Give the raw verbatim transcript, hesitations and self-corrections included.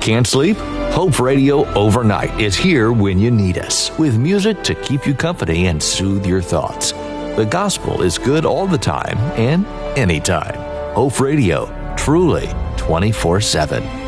Can't sleep? Hope Radio Overnight is here when you need us, with music to keep you company and soothe your thoughts. The gospel is good all the time and anytime. Hope Radio, truly twenty-four seven.